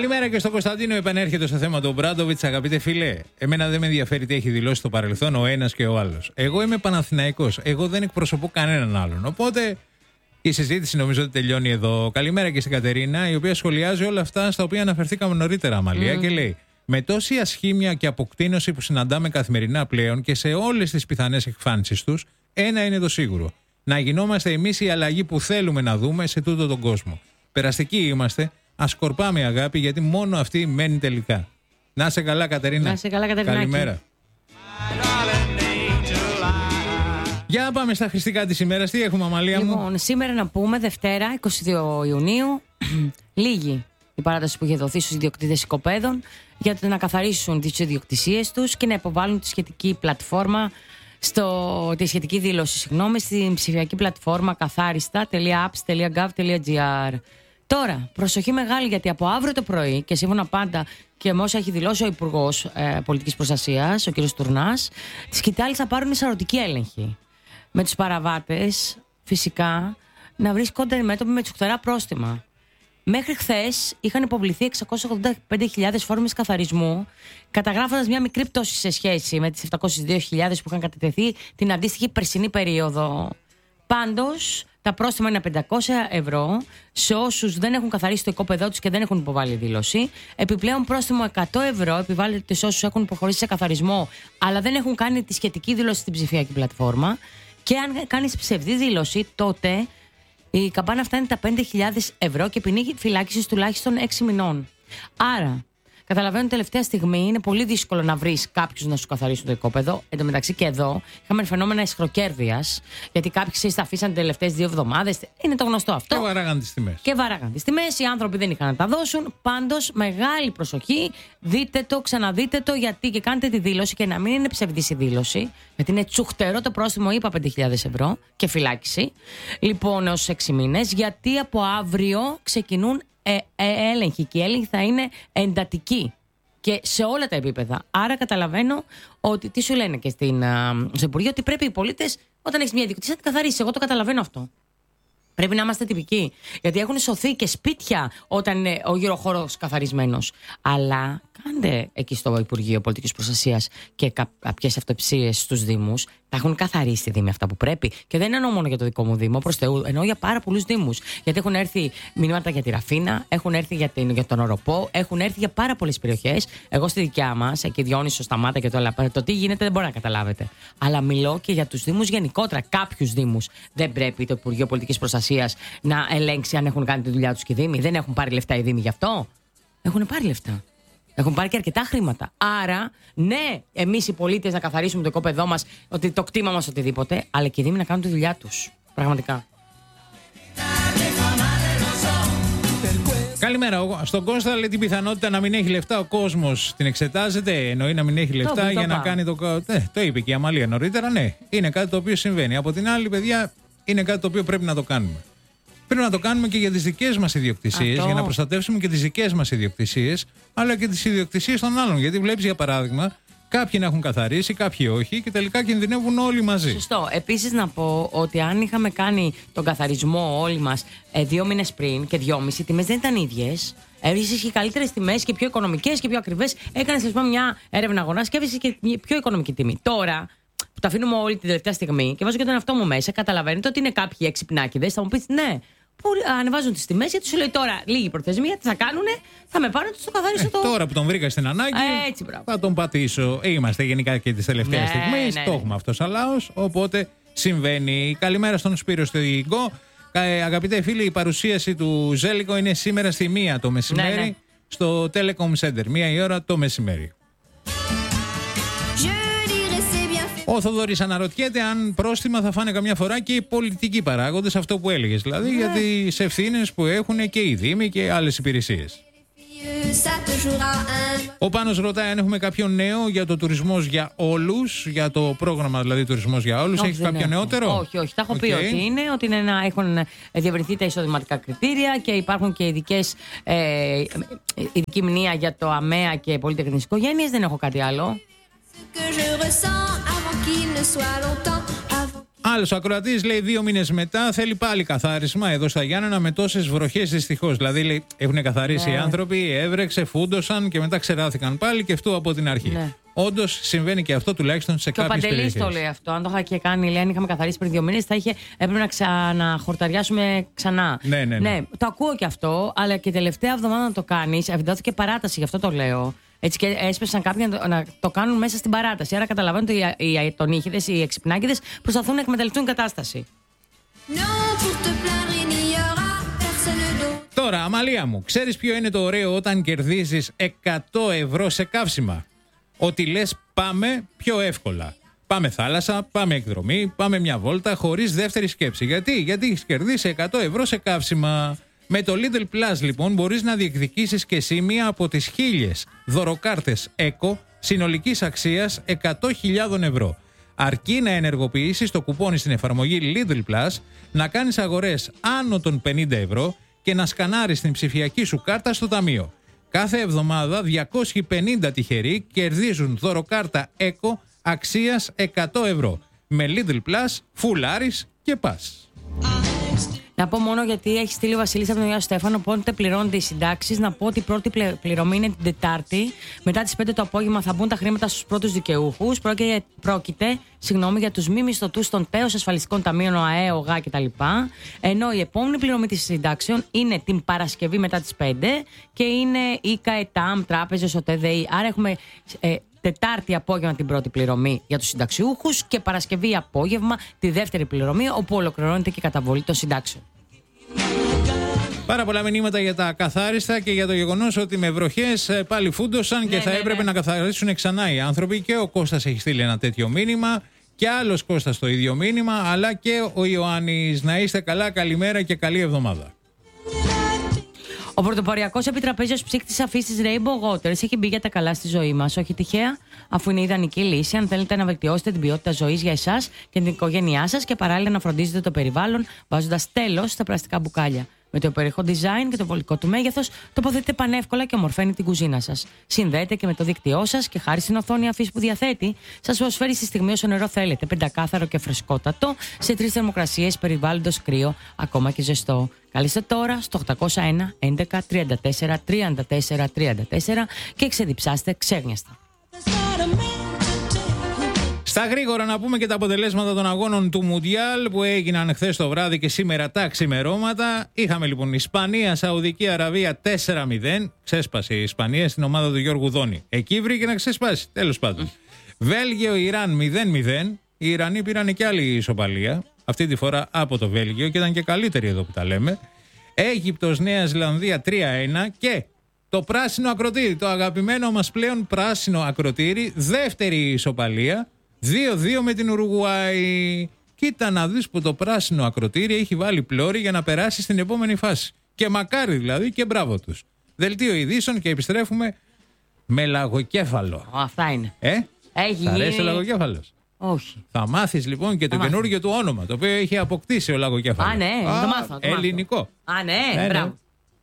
Καλημέρα και στον Κωνσταντίνο. Επανέρχεται στο θέμα του Ομπράντοβιτς. Αγαπητέ φίλε, εμένα δεν με ενδιαφέρει τι έχει δηλώσει στο παρελθόν ο ένας και ο άλλος. Εγώ είμαι Παναθηναϊκός. Εγώ δεν εκπροσωπώ κανέναν άλλον. Οπότε η συζήτηση νομίζω ότι τελειώνει εδώ. Καλημέρα και στην Κατερίνα, η οποία σχολιάζει όλα αυτά στα οποία αναφερθήκαμε νωρίτερα, Αμαλία, και λέει: με τόση ασχήμια και αποκτήνωση που συναντάμε καθημερινά πλέον και σε όλες τις πιθανές εκφάνσεις τους, ένα είναι το σίγουρο. Να γινόμαστε εμείς η αλλαγή που θέλουμε να δούμε σε τούτο τον κόσμο. Περαστικοί είμαστε. Ας σκορπάμε αγάπη, γιατί μόνο αυτή μένει τελικά. Να είσαι καλά, Κατερίνα. Να είσαι καλά, Κατερίνα. Καλημέρα. Για να πάμε στα χριστικά της ημέρας. Τι έχουμε, Αμαλία μου? Λοιπόν, σήμερα να πούμε Δευτέρα, 22 Ιουνίου, λίγη η παράταση που είχε δοθεί στους ιδιοκτήτες οικοπαίδων για να καθαρίσουν τις ιδιοκτησίες τους και να υποβάλουν τη σχετική πλατφόρμα τη σχετική δήλωση, στην ψηφιακή πλατφόρμα καθάριστα.apps.gov.gr. Τώρα, προσοχή μεγάλη, γιατί από αύριο το πρωί και σύμφωνα πάντα και με όσα έχει δηλώσει ο Υπουργός Πολιτικής Προστασίας, ο κ. Τουρνάς, τις σκητάλες θα πάρουν σαρωτική έλεγχη. Με τους παραβάτες, φυσικά, να βρίσκονται αντιμέτωποι με τσουχτερά πρόστιμα. Μέχρι χθες είχαν υποβληθεί 685.000 φόρμες καθαρισμού, καταγράφοντας μια μικρή πτώση σε σχέση με τις 702.000 που είχαν κατατεθεί την αντίστοιχη περσινή περίοδο. Πάντως, τα πρόστιμα είναι 500 ευρώ σε όσους δεν έχουν καθαρίσει το οικόπεδό τους και δεν έχουν υποβάλει δήλωση. Επιπλέον, πρόστιμο 100 ευρώ επιβάλλεται σε όσους έχουν προχωρήσει σε καθαρισμό αλλά δεν έχουν κάνει τη σχετική δήλωση στην ψηφιακή πλατφόρμα. Και αν κάνεις ψευδή δήλωση, τότε η καμπάνα φτάνει τα 5.000 ευρώ και ποινή φυλάκισης τουλάχιστον 6 μηνών. Άρα, καταλαβαίνω τελευταία στιγμή είναι πολύ δύσκολο να βρεις κάποιους να σου καθαρίσουν το οικόπεδο. Εν τω μεταξύ και εδώ είχαμε φαινόμενα αισχροκέρδειας, γιατί κάποιοι τα αφήσαν τις τελευταίες 2 εβδομάδες. Είναι το γνωστό αυτό. Και βαράγαν τις τιμές. Οι άνθρωποι δεν είχαν να τα δώσουν. Πάντως, μεγάλη προσοχή. Δείτε το, ξαναδείτε το, γιατί και κάντε τη δήλωση και να μην είναι ψευδής η δήλωση. Γιατί είναι τσουχτερό το πρόστιμο, είπα 5.000 ευρώ και φυλάκιση. Λοιπόν, έως 6 μήνες, γιατί από αύριο ξεκινούν έλεγχοι και οι έλεγχοι θα είναι εντατικοί και σε όλα τα επίπεδα. Άρα καταλαβαίνω ότι τι σου λένε και στο Υπουργείο, ότι πρέπει οι πολίτες όταν έχεις μια ιδιοκτησία να την καθαρίσεις. Εγώ το καταλαβαίνω αυτό. Πρέπει να είμαστε τυπικοί. Γιατί έχουν σωθεί και σπίτια όταν είναι ο γύρω-χώρος καθαρισμένος. Αλλά κάντε εκεί στο Υπουργείο Πολιτικής Προστασίας και κάποιες αυτοψίες στους Δήμους. Τα έχουν καθαρίσει οι Δήμοι αυτά που πρέπει. Και δεν εννοώ μόνο για το δικό μου Δήμο, προς Θεού. Εννοώ για πάρα πολλούς Δήμους. Γιατί έχουν έρθει μηνύματα για τη Ραφίνα, έχουν έρθει για τον Οροπό, έχουν έρθει για πάρα πολλές περιοχές. Εγώ στη δικιά μας, εκεί Διόνυσο, Σταμάτα και το τι γίνεται δεν μπορεί να καταλάβετε. Αλλά μιλώ και για τους Δήμους γενικότερα. Κάποιους Δήμους δεν πρέπει το Υπουργείο Πολιτικής Προστασίας να ελέγξει αν έχουν κάνει τη δουλειά τους και οι Δήμοι. Δεν έχουν πάρει λεφτά οι Δήμοι γι' αυτό. Έχουν πάρει λεφτά. Έχουν πάρει και αρκετά χρήματα. Άρα, ναι, εμείς οι πολίτες να καθαρίσουμε το οικόπεδό μας, ότι το κτήμα μας, οτιδήποτε, αλλά και οι Δήμοι να κάνουν τη δουλειά τους. Πραγματικά. Καλημέρα. Στον Κώστα λέει την πιθανότητα να μην έχει λεφτά ο κόσμος την εξετάζεται. Εννοεί να μην έχει λεφτά για να κάνει το. Το είπε και η Αμαλία νωρίτερα. Ναι, είναι κάτι το οποίο συμβαίνει. Από την άλλη, παιδιά, είναι κάτι το οποίο πρέπει να το κάνουμε. Πρέπει να το κάνουμε και για τις δικές μας ιδιοκτησίες, για να προστατεύσουμε και τις δικές μας ιδιοκτησίες, αλλά και τις ιδιοκτησίες των άλλων. Γιατί βλέπεις, για παράδειγμα, κάποιοι να έχουν καθαρίσει, κάποιοι όχι και τελικά κινδυνεύουν όλοι μαζί. Σωστό. Επίσης, να πω ότι αν είχαμε κάνει τον καθαρισμό όλοι μας 2 μήνες πριν και 2,5, οι τιμές δεν ήταν ίδιες. Έβρισε και καλύτερες τιμές και πιο οικονομικές και πιο ακριβές. Έκανες λοιπόν μια έρευνα αγοράς και έβρισε και πιο οικονομική τιμή. Τώρα, που τα αφήνουμε όλη την τελευταία στιγμή και βάζω και τον εαυτό μου μέσα, καταλαβαίνετε ότι είναι κάποιοι έξυπνάκηδες. Θα μου πεις ναι, που ανεβάζουν τις τιμές, γιατί σου λέει τώρα λίγη προθεσμία, τι θα κάνουνε, θα με πάρουν, το καθαρίσω το. Τώρα που τον βρήκα στην ανάγκη, θα τον πατήσω. Είμαστε γενικά και τις τελευταίες στιγμές. Το έχουμε αυτό σαν λαός, οπότε συμβαίνει. Καλημέρα στον Σπύρο στο Υγικό. Αγαπητέ φίλοι, η παρουσίαση του Ζέλικο είναι σήμερα στη 1 το μεσημέρι στο Telecom Center. 1 η ώρα το μεσημέρι. Ο Θοδωρής αναρωτιέται αν πρόστιμα θα φάνε καμιά φορά και οι πολιτικοί παράγοντες, αυτό που έλεγες δηλαδή, για τις ευθύνες που έχουν και οι Δήμοι και άλλες υπηρεσίες. Ο Πάνος ρωτάει αν έχουμε κάποιο νέο για το τουρισμός για όλους, για το πρόγραμμα δηλαδή τουρισμός για όλους. Έχεις κάποιο νεότερο? Όχι, τα έχω πει ότι είναι να έχουν διευρυνθεί τα εισοδηματικά κριτήρια και υπάρχουν και ειδική μνήα για το ΑΜΕΑ και πολυτεχνικές οικογένειες. Δεν έχω κάτι άλλο. Άλλος ακροατής λέει 2 μήνες μετά θέλει πάλι καθάρισμα εδώ στα Γιάννενα με τόσες βροχές δυστυχώς. Δηλαδή λέει, έχουν καθαρίσει οι άνθρωποι, έβρεξε, φούντωσαν και μετά ξεράθηκαν πάλι και αυτό από την αρχή. Ναι. Όντως συμβαίνει και αυτό τουλάχιστον σε κάποιες περιοχές. Και ο Παντελής το λέει αυτό. Αν το είχα και κάνει, λέει, αν είχαμε καθαρίσει πριν 2 μήνες, έπρεπε να ξαναχορταριάσουμε ξανά. Ναι, το ακούω και αυτό, αλλά και τελευταία εβδομάδα να το κάνεις, δόθηκε παράταση, γι' αυτό το λέω. Έτσι και έσπεσαν κάποιοι να το κάνουν μέσα στην παράταση. Άρα καταλαβαίνετε ότι οι τονίχηδες, οι εξυπνάκηδες προσπαθούν να εκμεταλλευτούν την κατάσταση. Τώρα, Αμαλία μου, ξέρεις ποιο είναι το ωραίο όταν κερδίζεις 100 ευρώ σε καύσιμα? Ότι λες πάμε πιο εύκολα. Πάμε θάλασσα, πάμε εκδρομή, πάμε μια βόλτα χωρίς δεύτερη σκέψη. Γιατί έχεις κερδίσει 100 ευρώ σε καύσιμα. Με το Lidl Plus λοιπόν μπορείς να διεκδικήσεις και εσύ μία από τις 1000 δωροκάρτες Eco συνολικής αξίας 100.000 ευρώ. Αρκεί να ενεργοποιήσεις το κουπόνι στην εφαρμογή Lidl Plus, να κάνεις αγορές άνω των 50 ευρώ και να σκανάρεις την ψηφιακή σου κάρτα στο ταμείο. Κάθε εβδομάδα 250 τυχεροί κερδίζουν δωροκάρτα Eco αξίας 100 ευρώ. Με Lidl Plus, φουλάρεις και πας. Να πω μόνο γιατί έχει στείλει ο Βασίλης από τον Ιωάννη Στέφανο πότε πληρώνονται οι συντάξεις. Να πω ότι η πρώτη πληρωμή είναι την Τετάρτη. Μετά τις 5 το απόγευμα θα μπουν τα χρήματα στους πρώτους δικαιούχους. Πρόκειται για τους μη μισθωτούς των ΤΕΟΣ, ασφαλιστικών ταμείων, ΟΑΕ, ΟΓΑ κτλ. Ενώ η επόμενη πληρωμή της συντάξεων είναι την Παρασκευή μετά τις 5 και είναι ΙΚΑ, ΕΤΑΜ, τράπεζες, ΟΤΕΔΕΗ. Άρα έχουμε Τετάρτη απόγευμα την πρώτη πληρωμή για τους συνταξιούχους και Παρασκευή απόγευμα τη δεύτερη πληρωμή, όπου ολοκληρώνεται και η καταβολή των συντάξεων. Πάρα πολλά μηνύματα για τα καθάριστα και για το γεγονός ότι με βροχές πάλι φούντωσαν και θα έπρεπε να καθαρίσουν ξανά οι άνθρωποι. Και ο Κώστας έχει στείλει ένα τέτοιο μήνυμα και άλλος Κώστας το ίδιο μήνυμα, αλλά και ο Ιωάννης. Να είστε καλά, καλημέρα και καλή εβδομάδα. Ο πρωτοποριακός επιτραπέζιος ψύκτης αφής της Rainbow Waters έχει μπει για τα καλά στη ζωή μας. Όχι τυχαία, αφού είναι η ιδανική λύση αν θέλετε να βελτιώσετε την ποιότητα ζωής για εσάς και την οικογένειά σας και παράλληλα να φροντίζετε το περιβάλλον βάζοντας τέλος στα πλαστικά μπουκάλια. Με το υπέροχο design και το βολικό του μέγεθος, τοποθετείτε πανεύκολα και ομορφαίνει την κουζίνα σας. Συνδέεται και με το δίκτυό σας και χάρη στην οθόνη αφής που διαθέτει, σας προσφέρει στη στιγμή όσο νερό θέλετε. Πεντακάθαρο και φρεσκότατο, σε 3 θερμοκρασίες, περιβάλλοντος κρύο, ακόμα και ζεστό. Καλείστε τώρα στο 801 11 34 34 34 και ξεδιψάστε ξέγνιαστα. Στα γρήγορα να πούμε και τα αποτελέσματα των αγώνων του Μουντιάλ που έγιναν χθες το βράδυ και σήμερα τα ξημερώματα. Είχαμε λοιπόν Ισπανία, Σαουδική Αραβία 4-0. Ξέσπασε η Ισπανία στην ομάδα του Γιώργου Δόνη. Εκεί βρήκε να ξεσπάσει, τέλος πάντων. Βέλγιο, Ιράν 0-0. Οι Ιρανοί πήραν και άλλη ισοπαλία. Αυτή τη φορά από το Βέλγιο και ήταν και καλύτεροι εδώ που τα λέμε. Αίγυπτος, Νέα Ζηλανδία 3-1 και το πράσινο ακροτήρι, το αγαπημένο μας πλέον πράσινο ακροτήρι, δεύτερη ισοπαλία. 2-2 με την Ουρουγουάη. Κοίτα να δεις που το πράσινο ακροτήρι έχει βάλει πλώρη για να περάσει στην επόμενη φάση. Και μακάρι δηλαδή και μπράβο τους. Δελτίο ειδήσεων και επιστρέφουμε με λαγοκέφαλο. Αυτά είναι. Θα αρέσει ο λαγοκέφαλος? Όχι. Θα μάθεις λοιπόν και το καινούργιο του όνομα, το οποίο έχει αποκτήσει ο λαγοκέφαλος. Α, ναι, το μάθω. Ελληνικό. Α, ναι, μπράβο.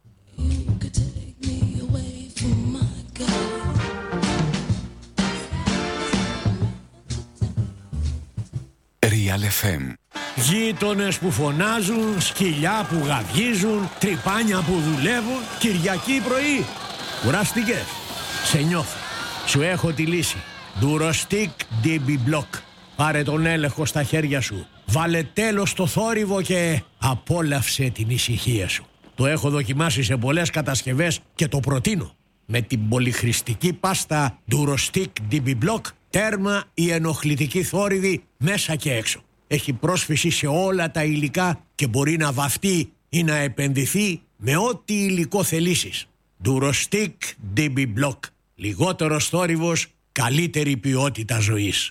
Real FM. Γείτονες που φωνάζουν, σκυλιά που γαβγίζουν, τρυπάνια που δουλεύουν, Κυριακή πρωί. Κουράστηκες? Σε νιώθω. Σου έχω τη λύση. Durostic DB Block. Πάρε τον έλεγχο στα χέρια σου. Βάλε τέλος στο θόρυβο και απόλαυσε την ησυχία σου. Το έχω δοκιμάσει σε πολλές κατασκευές και το προτείνω. Με την πολυχρηστική πάστα Durostic DB Block, τέρμα η ενοχλητική θόρυβη μέσα και έξω. Έχει πρόσφυση σε όλα τα υλικά και μπορεί να βαφτεί ή να επενδυθεί με ό,τι υλικό θελήσεις. Durostic DB Block. Λιγότερος θόρυβος, καλύτερη ποιότητα ζωής.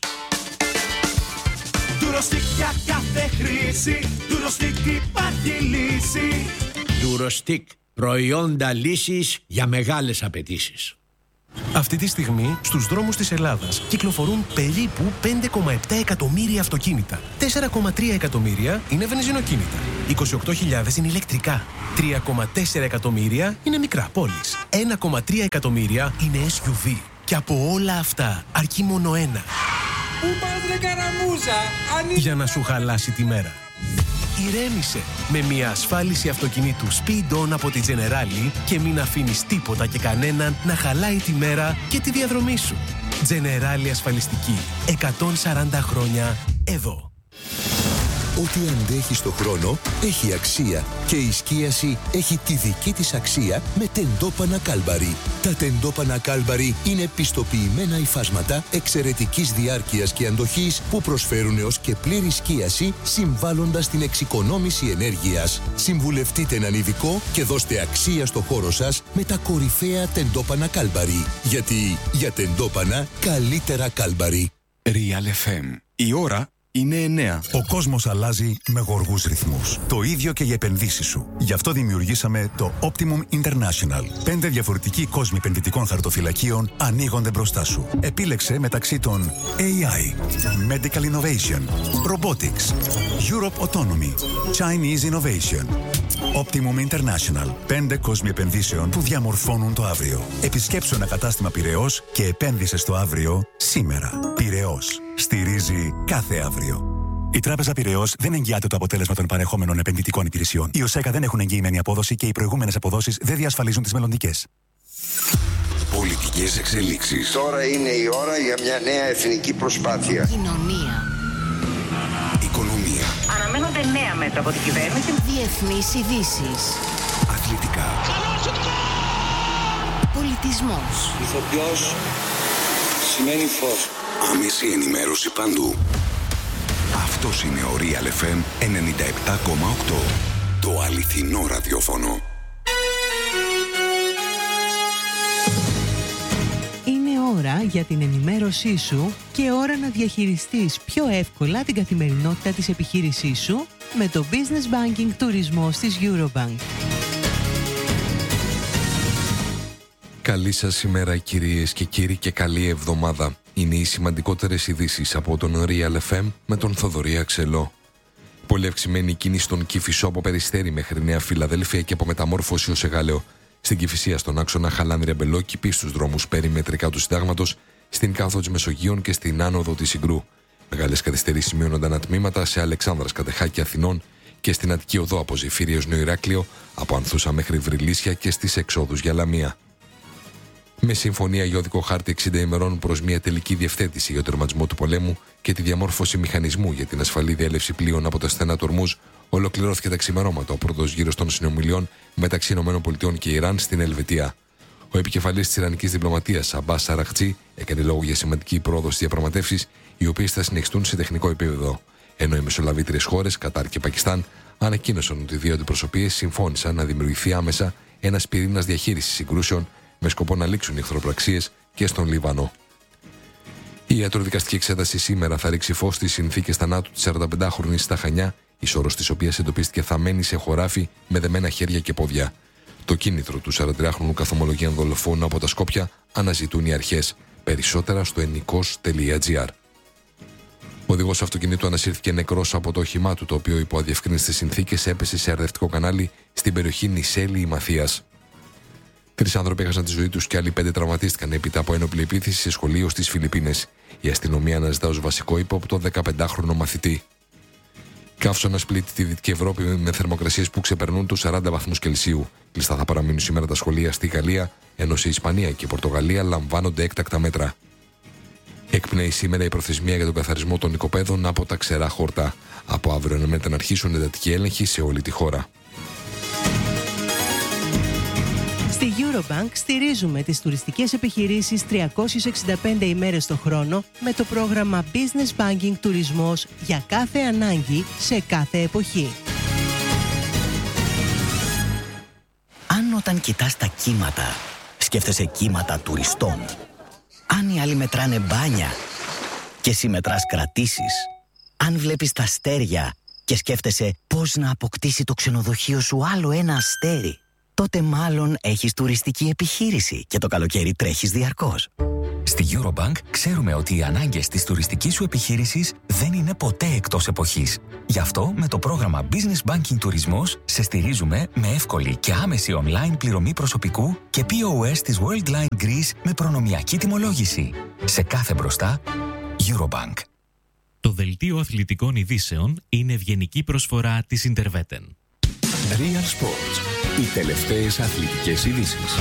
Durostic για κάθε χρήση, Durostic υπάρχει λύση. Durostic, προϊόντα λύσης για μεγάλες απαιτήσεις. Αυτή τη στιγμή στους δρόμους της Ελλάδας κυκλοφορούν περίπου 5,7 εκατομμύρια αυτοκίνητα. 4,3 εκατομμύρια είναι βενζινοκίνητα. 28.000 είναι ηλεκτρικά. 3,4 εκατομμύρια είναι μικρά πόλεις. 1,3 εκατομμύρια είναι SUV. Και από όλα αυτά αρκεί μόνο ένα. Πού πας ρε καραμούζα? Για να σου χαλάσει τη μέρα. Ηρέμησε με μια ασφάλιση αυτοκινήτου Speed On από τη Generali και μην αφήνεις τίποτα και κανέναν να χαλάει τη μέρα και τη διαδρομή σου. Generali ασφαλιστική. 140 χρόνια εδώ. Ό,τι αντέχει στο χρόνο έχει αξία και η σκίαση έχει τη δική της αξία με τεντόπανα Κάλμπαρι. Τα τεντόπανα Κάλμπαρι είναι πιστοποιημένα υφάσματα εξαιρετικής διάρκειας και αντοχής που προσφέρουν έως και πλήρη σκίαση συμβάλλοντας στην εξοικονόμηση ενέργειας. Συμβουλευτείτε έναν ειδικό και δώστε αξία στο χώρο σας με τα κορυφαία τεντόπανα Κάλμπαρι. Γιατί για τεντόπανα καλύτερα Κάλμπαρι. Real FM. Η ώρα είναι 9. Ο κόσμος αλλάζει με γοργούς ρυθμούς. Το ίδιο και οι επενδύσεις σου. Γι' αυτό δημιουργήσαμε το Optimum International. 5 διαφορετικοί κόσμοι επενδυτικών χαρτοφυλακίων ανοίγονται μπροστά σου. Επίλεξε μεταξύ των AI, Medical Innovation, Robotics, Europe Autonomy, Chinese Innovation. Optimum International. 5 κόσμοι επενδύσεων που διαμορφώνουν το αύριο. Επισκέψου ένα κατάστημα Πειραιώς και επένδυσε στο αύριο σήμερα. Πειραιώς. Στηρίζει κάθε αύριο. Η Τράπεζα Πειραιώς δεν εγγυάται το αποτέλεσμα των παρεχόμενων επενδυτικών υπηρεσιών. Οι ΟΣΕΚΑ δεν έχουν εγγυημένη απόδοση και οι προηγούμενες αποδόσεις δεν διασφαλίζουν τις μελλοντικές. Πολιτικές εξελίξεις. Τώρα είναι η ώρα για μια νέα εθνική προσπάθεια. Κοινωνία. Οικονομία. Αναμένονται νέα μέτρα από την κυβέρνηση. Διεθνείς ειδήσεις. Αθλητικά. Πολιτισμός. Ηθοποιός σημαίνει φως. Άμεση ενημέρωση παντού. Αυτός είναι ο Real FM 97,8. Το αληθινό ραδιόφωνο. Είναι ώρα για την ενημέρωσή σου και ώρα να διαχειριστείς πιο εύκολα την καθημερινότητα της επιχείρησής σου με το Business Banking Τουρισμός της Eurobank. Καλή σας ημέρα κυρίες και κύριοι και καλή εβδομάδα. Είναι οι σημαντικότερες ειδήσεις από τον Real FM με τον Θοδωρή Αξελό. Πολύ αυξημένη κίνηση στον Κηφισό από Περιστέρι μέχρι Νέα Φιλαδέλφια και από Μεταμόρφωση ως Εγάλεο. Στην Κηφισία στον άξονα Χαλάνδρια-Μπελό, Κηπή στους δρόμους περιμετρικά του Συντάγματος, στην Κάθο της Μεσογείων και στην άνοδο της Συγκρού. Μεγάλες καθυστερήσεις σημειώνονταν ατμήματα σε Αλεξάνδρας, Κατεχάκη, Αθηνών και στην Αττική Οδό από Ζηφίρι έως Νεοηράκλειο, από Ανθούσα μέχρι Βρυλίσια και στις εξόδους για Λαμία. Με συμφωνία για οδικό χάρτη 60 ημερών προς μια τελική διευθέτηση για το τερματισμό του πολέμου και τη διαμόρφωση μηχανισμού για την ασφαλή διέλευση πλοίων από τα στενά του Ορμούζ, ολοκληρώθηκε τα ξημερώματα ο πρώτος γύρος των συνομιλιών μεταξύ ΗΠΑ και Ιράν στην Ελβετία. Ο επικεφαλής της Ιρανικής διπλωματίας, Αμπάς Αραχτζή, έκανε λόγο για σημαντική πρόοδο στις διαπραγματεύσεις, οι οποίες θα συνεχιστούν σε τεχνικό επίπεδο. Ενώ οι μεσολαβήτριες χώρες, Κατάρ και Πακιστάν, ανακοίνωσαν ότι οι δύο αντιπροσωπείες συμφώνησαν να δημιουργηθεί άμεσα ένας πυρήνας διαχείρισης συγκρούσεων με σκοπό να λήξουν οι εχθροπραξίες και στον Λίβανο. Η ιατροδικαστική εξέταση σήμερα θα ρίξει φως στις συνθήκες θανάτου της 45χρονης στα Χανιά, η σώρος της οποίας εντοπίστηκε θαμμένη σε χωράφι με δεμένα χέρια και πόδια. Το κίνητρο του 43χρονου καθομολογίαν δολοφόνου από τα Σκόπια αναζητούν οι αρχές. Περισσότερα στο ενικός.gr. Ο οδηγός αυτοκινήτου ανασύρθηκε νεκρός από το όχημά του, το οποίο υπό αδιευκρίνιστες συνθήκες έπεσε σε αρδευτικό κανάλι στην περιοχή Νησέλη Μαθίας. 3 άνθρωποι έχασαν τη ζωή τους και άλλοι 5 τραυματίστηκαν έπειτα από ένοπλη επίθεση σε σχολείο στις Φιλιππίνες. Η αστυνομία αναζητά ως βασικό ύποπτο 15χρονο μαθητή. Καύσωνας πλήττει τη Δυτική Ευρώπη με θερμοκρασίες που ξεπερνούν τους 40 βαθμούς Κελσίου. Κλειστά θα παραμείνουν σήμερα τα σχολεία στη Γαλλία, ενώ σε Ισπανία και Πορτογαλία λαμβάνονται έκτακτα μέτρα. Εκπνέει σήμερα η προθεσμία για τον καθαρισμό των οικοπαίδων από τα ξερά χόρτα. Από αύριο αναμένεται να αρχίσουν εντατικοί έλεγχοι σε όλη τη χώρα. Στη Eurobank στηρίζουμε τις τουριστικές επιχειρήσεις 365 ημέρες το χρόνο με το πρόγραμμα Business Banking Τουρισμός για κάθε ανάγκη σε κάθε εποχή. Αν όταν κοιτάς τα κύματα, σκέφτεσαι κύματα τουριστών. Αν οι άλλοι μετράνε μπάνια και εσύ μετράς κρατήσεις. Αν βλέπεις τα αστέρια και σκέφτεσαι πώς να αποκτήσει το ξενοδοχείο σου άλλο ένα αστέρι, τότε μάλλον έχεις τουριστική επιχείρηση και το καλοκαίρι τρέχεις διαρκώς. Στη Eurobank ξέρουμε ότι οι ανάγκες της τουριστικής σου επιχείρησης δεν είναι ποτέ εκτός εποχής. Γι' αυτό με το πρόγραμμα Business Banking Τουρισμός σε στηρίζουμε με εύκολη και άμεση online πληρωμή προσωπικού και POS της Worldline Greece με προνομιακή τιμολόγηση. Σε κάθε μπροστά, Eurobank. Το δελτίο αθλητικών ειδήσεων είναι ευγενική προσφορά της Interveten. Real Sports. Οι τελευταίες αθλητικές ειδήσεις.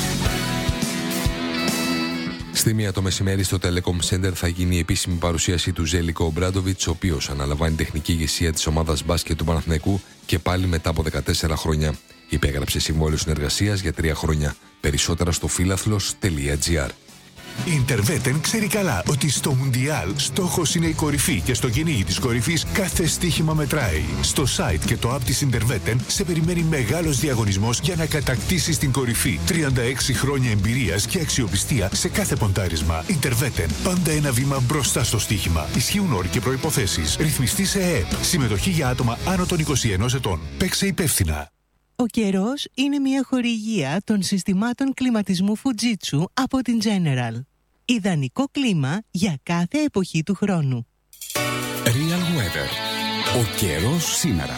Στη 1 το μεσημέρι στο Telecom Center θα γίνει η επίσημη παρουσίαση του Ζέλικο Ομπράντοβιτς, ο οποίος αναλαμβάνει τεχνική ηγεσία της ομάδας μπάσκετ του Παναθηναϊκού και πάλι μετά από 14 χρόνια. Υπέγραψε συμβόλαιο συνεργασίας για 3 χρόνια. Περισσότερα στο φίλαθλος.gr. Η Interveten ξέρει καλά ότι στο Μουντιάλ στόχος είναι η κορυφή και στο κυνήγι της κορυφής κάθε στοίχημα μετράει. Στο site και το app της Interveten σε περιμένει μεγάλος διαγωνισμός για να κατακτήσεις την κορυφή. 36 χρόνια εμπειρίας και αξιοπιστία σε κάθε ποντάρισμα. Interveten. Πάντα ένα βήμα μπροστά στο στοίχημα. Ισχύουν όροι και προϋποθέσεις. Ρυθμιστή σε ΕΕΠ. Συμμετοχή για άτομα άνω των 21 ετών. Παίξε υπεύθυνα. Ο καιρός είναι μια χορηγία των συστημάτων κλιματισμού Fujitsu από την General. Ιδανικό κλίμα για κάθε εποχή του χρόνου. Real Weather. Ο καιρός σήμερα.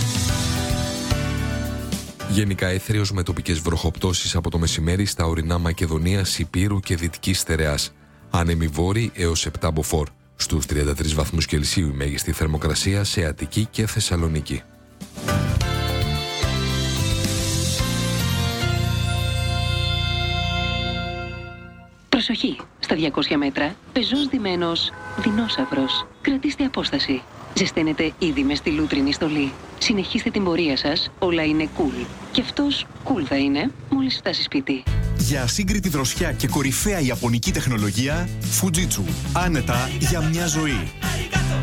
Γενικά έθριος με τοπικές βροχοπτώσεις από το μεσημέρι στα ορεινά Μακεδονίας, Ηπείρου και Δυτικής Στερεάς. Άνεμοι βόρειοι έως 7 μποφόρ. Στους 33 βαθμούς Κελσίου η μέγιστη θερμοκρασία σε Αττική και Θεσσαλονίκη. Προσοχή! Στα 200 μέτρα, πεζός ντυμένος δεινόσαυρος. Κρατήστε απόσταση. Ζεσταίνετε ήδη με στη λούτρινη στολή. Συνεχίστε την πορεία σας, όλα είναι cool. Και αυτός cool θα είναι μόλις φτάσει σπίτι. Για ασύγκριτη δροσιά και κορυφαία ιαπωνική τεχνολογία, Fujitsu. Άνετα για μια ζωή.